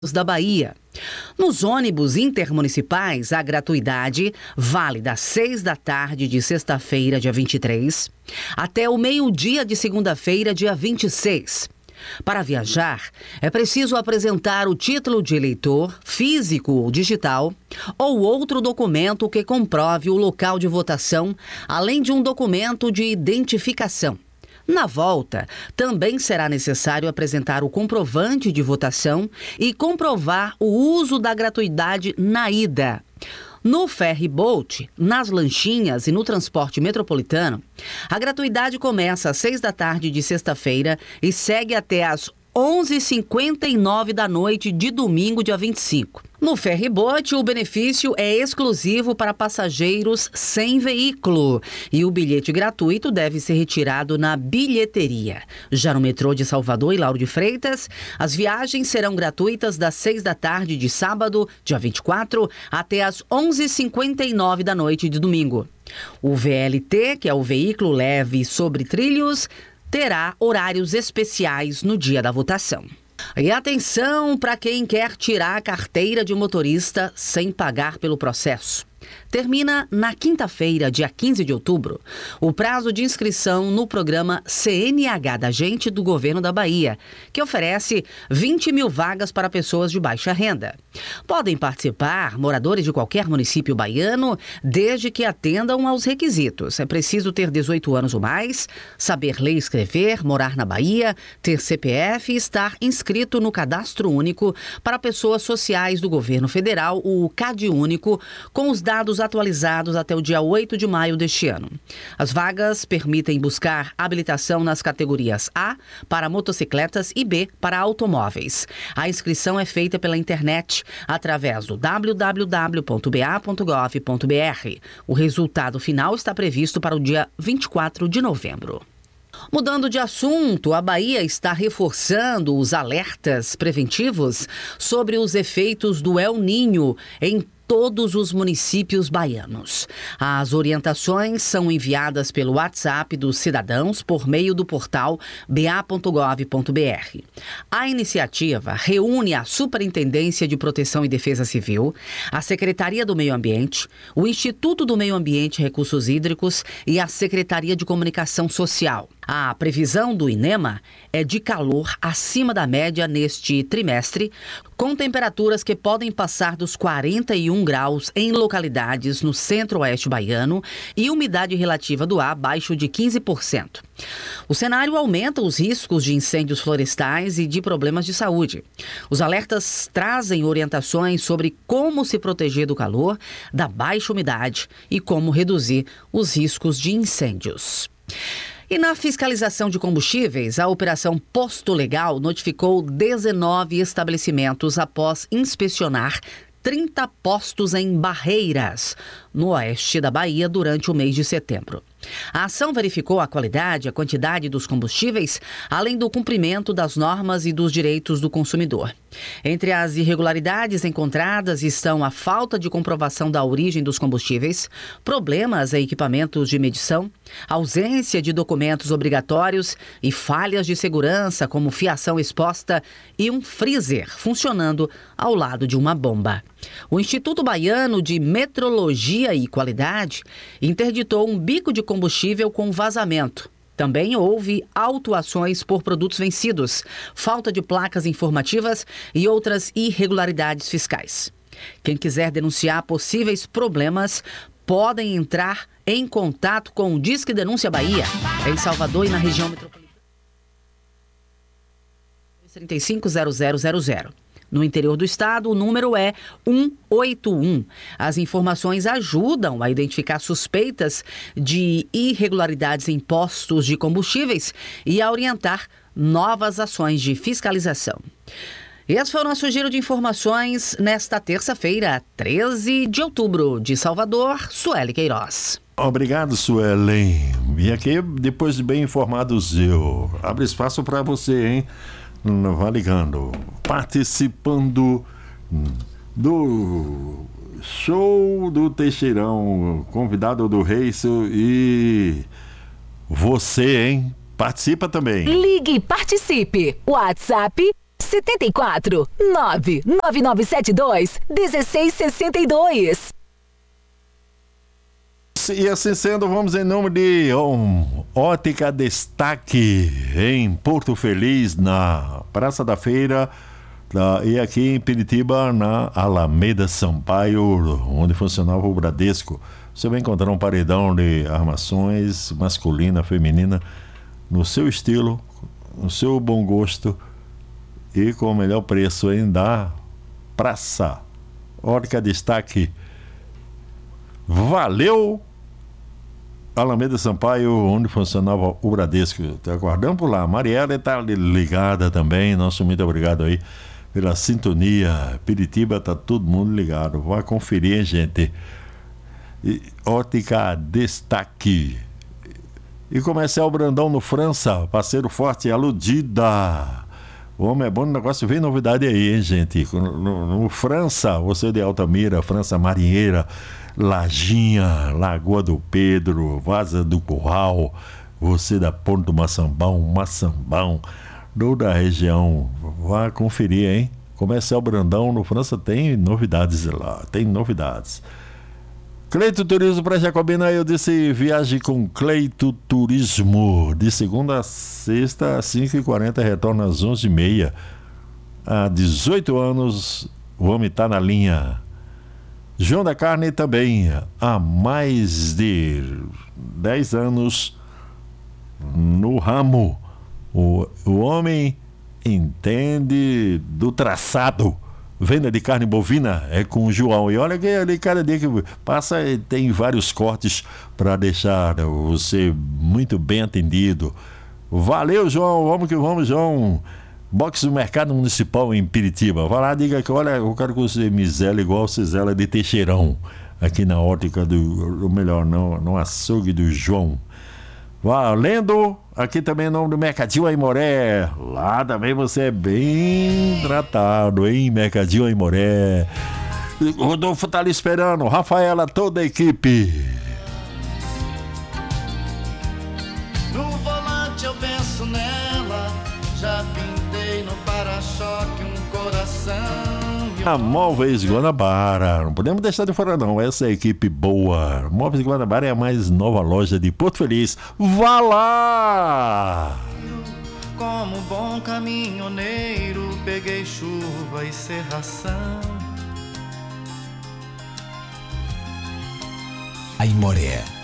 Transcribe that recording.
da Bahia. Nos ônibus intermunicipais, a gratuidade vale das 6 da tarde de sexta-feira, dia 23, até o meio-dia de segunda-feira, dia 26. Para viajar, é preciso apresentar o título de eleitor, físico ou digital, ou outro documento que comprove o local de votação, além de um documento de identificação. Na volta, também será necessário apresentar o comprovante de votação e comprovar o uso da gratuidade na ida. No ferry-boat, nas lanchinhas e no transporte metropolitano, a gratuidade começa às 6 da tarde de sexta-feira e segue até às 11h59 da noite de domingo, dia 25. No ferry-boat, o benefício é exclusivo para passageiros sem veículo e o bilhete gratuito deve ser retirado na bilheteria. Já no metrô de Salvador e Lauro de Freitas, as viagens serão gratuitas das 6 da tarde de sábado, dia 24, até às 11h59 da noite de domingo. O VLT, que é o veículo leve sobre trilhos, terá horários especiais no dia da votação. E atenção para quem quer tirar a carteira de motorista sem pagar pelo processo. Termina na quinta-feira, dia 15 de outubro, o prazo de inscrição no programa CNH da Gente do Governo da Bahia, que oferece 20 mil vagas para pessoas de baixa renda. Podem participar moradores de qualquer município baiano, desde que atendam aos requisitos. É preciso ter 18 anos ou mais, saber ler e escrever, morar na Bahia, ter CPF e estar inscrito no Cadastro Único para Pessoas Sociais do Governo Federal, o CadÚnico, com os dados atualizados até o dia 8 de maio deste ano. As vagas permitem buscar habilitação nas categorias A para motocicletas e B para automóveis. A inscrição é feita pela internet através do www.ba.gov.br. O resultado final está previsto para o dia 24 de novembro. Mudando de assunto, a Bahia está reforçando os alertas preventivos sobre os efeitos do El Niño em todos os municípios baianos. As orientações são enviadas pelo WhatsApp dos cidadãos por meio do portal ba.gov.br. A iniciativa reúne a Superintendência de Proteção e Defesa Civil, a Secretaria do Meio Ambiente, o Instituto do Meio Ambiente e Recursos Hídricos e a Secretaria de Comunicação Social. A previsão do INEMA é de calor acima da média neste trimestre, com temperaturas que podem passar dos 41 graus em localidades no centro-oeste baiano e umidade relativa do ar abaixo de 15%. O cenário aumenta os riscos de incêndios florestais e de problemas de saúde. Os alertas trazem orientações sobre como se proteger do calor, da baixa umidade e como reduzir os riscos de incêndios. E na fiscalização de combustíveis, a Operação Posto Legal notificou 19 estabelecimentos após inspecionar 30 postos em Barreiras, no oeste da Bahia, durante o mês de setembro. A ação verificou a qualidade e a quantidade dos combustíveis, além do cumprimento das normas e dos direitos do consumidor. Entre as irregularidades encontradas estão a falta de comprovação da origem dos combustíveis, problemas em equipamentos de medição, ausência de documentos obrigatórios e falhas de segurança, como fiação exposta e um freezer funcionando ao lado de uma bomba. O Instituto Baiano de Metrologia e Qualidade interditou um bico de combustível com vazamento. Também houve autuações por produtos vencidos, falta de placas informativas e outras irregularidades fiscais. Quem quiser denunciar possíveis problemas podem entrar em contato com o Disque Denúncia Bahia, em Salvador e na região metropolitana. 350000. No interior do estado, o número é 181. As informações ajudam a identificar suspeitas de irregularidades em postos de combustíveis e a orientar novas ações de fiscalização. Esse foi o nosso giro de informações nesta terça-feira, 13 de outubro. De Salvador, Sueli Queiroz. Obrigado, Sueli. E aqui, depois de bem informados, eu abro espaço para você, hein? Vá ligando, participando do show do Teixeirão, convidado do Reis, e você, hein? Participa também. Ligue, participe. WhatsApp 74 99972 1662. E assim sendo, vamos em nome de Ótica Destaque em Porto Feliz, na Praça da Feira, e aqui em Piritiba, na Alameda Sampaio, onde funcionava o Bradesco. Você vai encontrar um paredão de armações masculina, feminina, no seu estilo, no seu bom gosto e com o melhor preço, hein, da Praça Ótica Destaque. Valeu! Alameda Sampaio, onde funcionava o Bradesco. Tá aguardando por lá. Mariela está ligada também. Nosso muito obrigado aí pela sintonia. Piritiba, tá todo mundo ligado. Vai conferir, hein, gente. Ótica Destaque. E Comercial Brandão no França, parceiro forte e aludida. O homem é bom no negócio, vem novidade aí, hein, gente. No França, você de Altamira, França Marinheira, Lajinha, Lagoa do Pedro, Vaza do Curral, você da Ponte do Maçambão, toda a região, vá conferir, hein? Comercial Brandão no França tem novidades lá, tem novidades. Cleito Turismo para Jacobina, eu disse viagem com Cleito Turismo, de segunda a sexta, às 5h40, retorna às 11h30. Há 18 anos, o homem está na linha. João da Carne também, há mais de 10 anos no ramo. O homem entende do traçado. Venda de carne bovina é com o João. E olha que ali cada dia que passa tem vários cortes para deixar você muito bem atendido. Valeu, João. Vamos que vamos, João. Box do Mercado Municipal em Piritiba. Vai lá, diga que olha, eu quero que você me zele igual você zela de Teixeirão. Aqui na ótica do melhor, no açougue do João. Valendo, aqui também o nome do Mercadinho Aimoré. Lá também você é bem tratado, hein? Mercadinho Aimoré. O Rodolfo tá ali esperando, Rafaela, toda a equipe. No volante eu penso nela, já pintei no para-choque um coração. A Móveis Guanabara, não podemos deixar de fora não, essa é a equipe boa. Móveis Guanabara é a mais nova loja de Porto Feliz. Vá lá! Como bom caminhoneiro, peguei chuva e serração. Aimoré.